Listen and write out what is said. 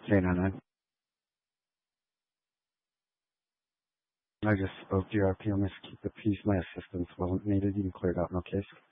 K99. I just spoke to your RPO, miss. Keep the peace. My assistance wasn't needed. You can clear it out, no case.